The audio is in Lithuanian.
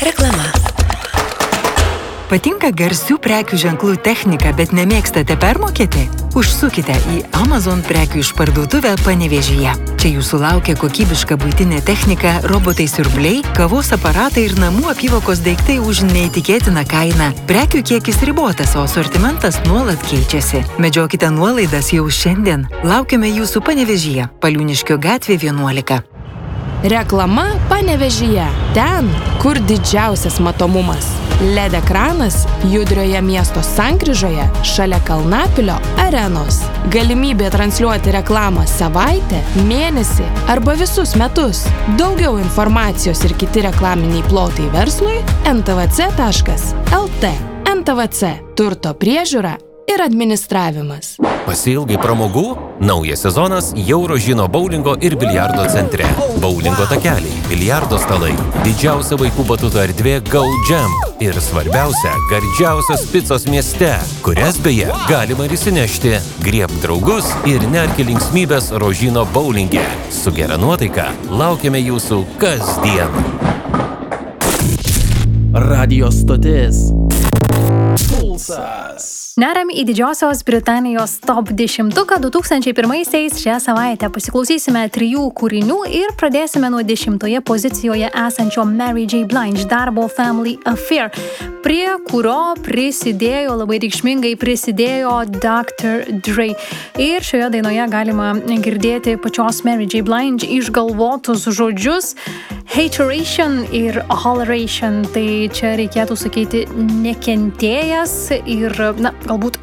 Reklama. Patinka garsių prekių ženklų technika, bet nemėgstate permokėti? Užsukite į Amazon prekių išparduotuvę Panevėžyje. Čia jūsų laukia kokybiška buitinė technika, robotai siurbliai, kavos aparatai ir namų apyvokos daiktai už neįtikėtiną kainą. Prekių kiekis ribotas, o asortimentas nuolat keičiasi. Medžiokite nuolaidas jau šiandien. Laukiame jūsų Panevėžyje, Paliūniškio gatvė 11. Reklama Panevėžyje. Ten, kur didžiausias matomumas. LED ekranas judrioje miesto sankryžoje šalia Kalnapilio arenos. Galimybė transliuoti reklamą savaitę, mėnesį arba visus metus. Daugiau informacijos ir kiti reklaminiai plotai verslui ntvc.lt. NTVC – turto priežiūra ir administravimas. Pasiilgai pramogų? Naujas sezonas jau Rožino boulingo ir biliardo centre. Boulingo takeliai, biliardo stalai, didžiausia vaikų batuto erdvė Gold Jam ir svarbiausia, gardžiausios picos mieste, kurias beje galima ir įsinešti. Griebk draugus ir nerki linksmybės Rožino boulinge. Su gera nuotaika laukiame jūsų kasdien. Radio stotis Pulsas. Neriam į Didžiosios Britanijos top 10 2001-aisiais. Šią savaitę pasiklausysime 3 kūrinių ir pradėsime nuo 10 pozicijoje esančio Mary J. Blige darbo Family Affair, prie kurio labai reikšmingai prisidėjo Dr. Dre. Ir šioje dainoje galima girdėti pačios Mary J. Blige išgalvotus žodžius hateration ir holleration. Tai čia reikėtų sakyti nekentėjas ir, galbūt